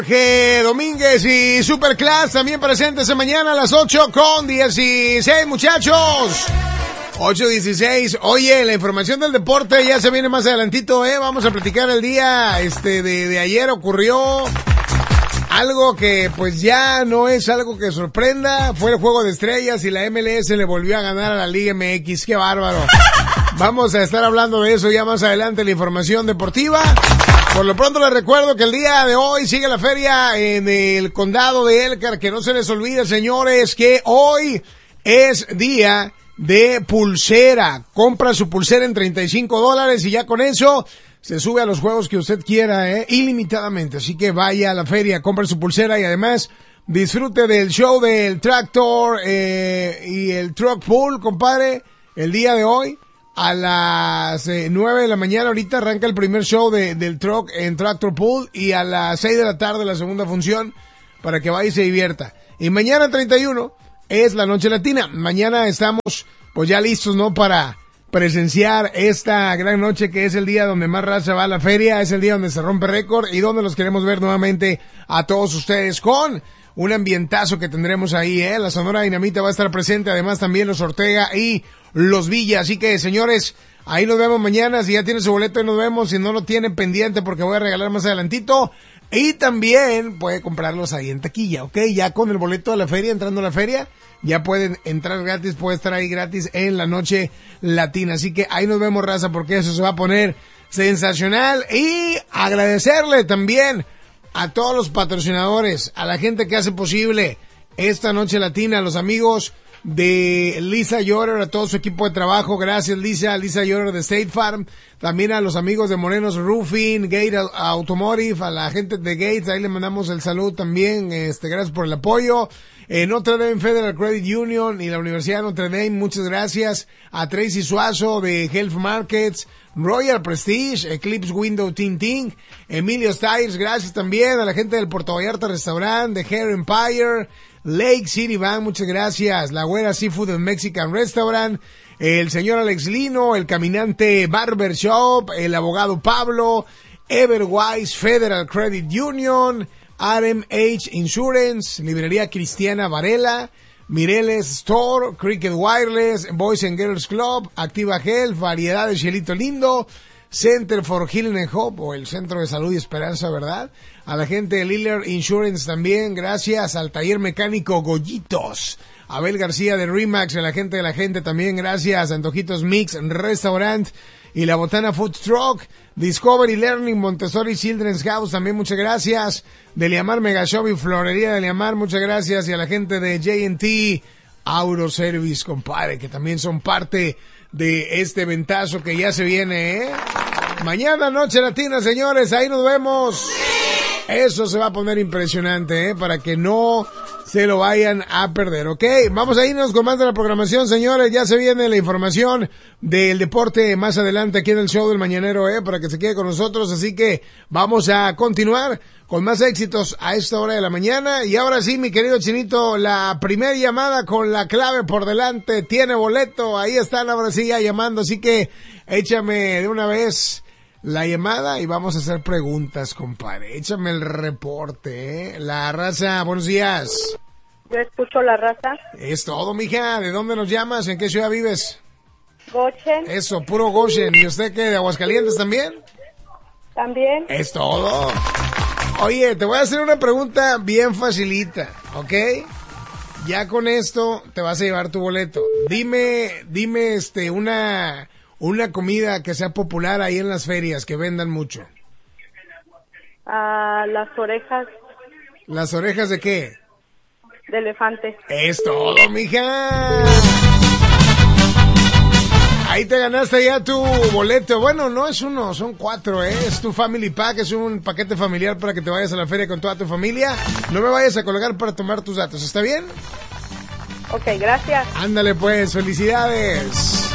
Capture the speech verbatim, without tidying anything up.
Jorge Domínguez y Superclass también presentes esta mañana a las ocho con dieciséis, muchachos. ocho dieciséis. Oye, la información del deporte ya se viene más adelantito, eh. Vamos a platicar el día, este, de, de ayer ocurrió algo que, pues, ya no es algo que sorprenda. Fue el Juego de Estrellas y la M L S le volvió a ganar a la Liga M X. ¡Qué bárbaro! Vamos a estar hablando de eso ya más adelante, la información deportiva. Por lo pronto les recuerdo que el día de hoy sigue la feria en el condado de Elkhart. Que no se les olvide, señores, que hoy es día de pulsera. Compra su pulsera en treinta y cinco dólares y ya con eso se sube a los juegos que usted quiera, eh, ilimitadamente. Así que vaya a la feria, compre su pulsera y además disfrute del show del tractor eh, y el truck pool, compadre, el día de hoy. A las eh, nueve de la mañana ahorita arranca el primer show de, del truck en Tractor Pool y a las seis de la tarde la segunda función para que vaya y se divierta. Y mañana treinta y uno es la noche latina. Mañana estamos pues ya listos, ¿no? Para presenciar esta gran noche que es el día donde más raza va a la feria, es el día donde se rompe récord y donde los queremos ver nuevamente a todos ustedes con un ambientazo que tendremos ahí, ¿eh? La Sonora Dinamita va a estar presente, además también los Ortega y los Villa. Así que, señores, ahí nos vemos mañana. Si ya tiene su boleto, ahí nos vemos. Si no lo tiene, pendiente porque voy a regalar más adelantito. Y también puede comprarlos ahí en taquilla, ¿ok? Ya con el boleto de la feria, entrando a la feria, ya pueden entrar gratis, puede estar ahí gratis en la noche latina. Así que ahí nos vemos, raza, porque eso se va a poner sensacional. Y agradecerle también a todos los patrocinadores, a la gente que hace posible esta noche latina, a los amigos de Lisa Yoder, a todo su equipo de trabajo. Gracias, Lisa, Lisa Yoder de State Farm. También a los amigos de Morenos Roofing, Gate Automotive, a la gente de Gates, ahí le mandamos el saludo también. Este, gracias por el apoyo. Eh, Notre Dame Federal Credit Union y la Universidad de Notre Dame, muchas gracias. A Tracy Suazo de Health Markets, Royal Prestige, Eclipse Window Tinting, Emilio Tires, gracias también a la gente del Puerto Vallarta Restaurant, de Hair Empire, Lake City Bank, muchas gracias, La Güera Seafood and Mexican Restaurant, el señor Alex Lino, el Caminante Barber Shop, el abogado Pablo, Everwise Federal Credit Union, R M H Insurance, Librería Cristiana Varela, Mireles Store, Cricket Wireless, Boys and Girls Club, Activa Health, Variedad de Cielito Lindo, Center for Healing and Hope, o el Centro de Salud y Esperanza, ¿verdad? A la gente de Lillard Insurance también, gracias. Al Taller Mecánico Gollitos, Abel García de Remax, a la gente de la gente también, gracias. Antojitos Mix Restaurant y La Botana Food Truck, Discovery Learning, Montessori Children's House, también muchas gracias. De Liamar Mega Shop y Florería de Liamar, muchas gracias. Y a la gente de J and T Auto Service, compadre, que también son parte de este ventazo que ya se viene, ¿eh? Mañana noche latina, señores, ahí nos vemos. Eso se va a poner impresionante, ¿eh? Para que no se lo vayan a perder, ¿ok? Vamos a irnos con más de la programación, señores. Ya se viene la información del deporte más adelante aquí en el show del Mañanero, ¿eh? Para que se quede con nosotros. Así que vamos a continuar con más éxitos a esta hora de la mañana. Y ahora sí, mi querido Chinito, la primera llamada con la clave por delante. Tiene boleto. Ahí están, ahora sí ya llamando. Así que échame de una vez la llamada y vamos a hacer preguntas, compadre. Échame el reporte, ¿eh? La Raza, buenos días. Yo escucho La Raza. Es todo, mija. ¿De dónde nos llamas? ¿En qué ciudad vives? Goshen. Eso, puro Goshen. ¿Y usted qué, de Aguascalientes también? También. Es todo. Oye, te voy a hacer una pregunta bien facilita, ¿ok? Ya con esto te vas a llevar tu boleto. Dime, dime, este, una... Una comida que sea popular ahí en las ferias, que vendan mucho. Ah, las orejas. ¿Las orejas de qué? De elefante. Es todo, mija. Ahí te ganaste ya tu boleto. Bueno, no es uno, son cuatro, ¿eh? Es tu Family Pack, es un paquete familiar para que te vayas a la feria con toda tu familia. No me vayas a colgar para tomar tus datos, ¿está bien? Ok, gracias. Ándale pues, felicidades.